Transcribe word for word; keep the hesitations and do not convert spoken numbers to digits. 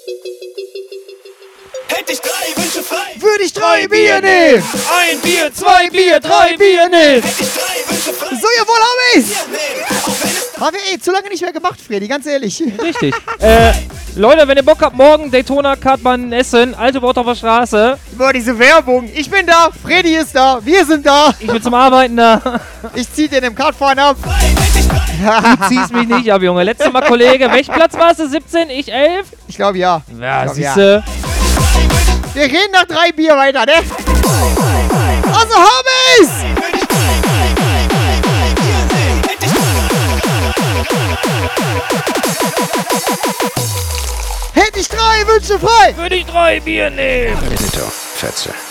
Hätte ich drei Wünsche frei, würde ich drei Bier nehmen. Ein Bier, zwei Bier, drei Bier nehmen. hätte ich drei Wünsche frei, So, jawohl, Homies. Bier nehmen. Auch wenn es Haben wir eh zu lange nicht mehr gemacht, Freddy, ganz ehrlich. Richtig. äh, Leute, wenn ihr Bock habt, morgen Daytona Kartbahn in Essen, alte Bautorfer Straße. Boah, diese Werbung. Ich bin da, Freddy ist da, wir sind da. Ich bin zum Arbeiten da. Ich zieh den im Kartfahren ab. frei, hätte ich drei. Du ziehst mich nicht ab, Junge. Letztes Mal, Kollege. Welchen Platz warst du? siebzehn, ich elf? Ich glaube ja. Ja, glaub, siehste. Wir reden nach drei Bier weiter, ne? Also, Homies! Hätte ich drei Wünsche frei! Würde ich drei Bier nehmen. Editor, Fetze.